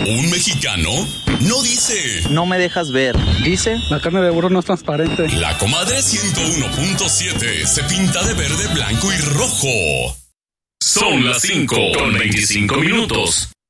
Un mexicano no dice: no me dejas ver. Dice: la carne de burro no es transparente. La comadre 101.7 se pinta de verde, blanco y rojo. Son las 5:25.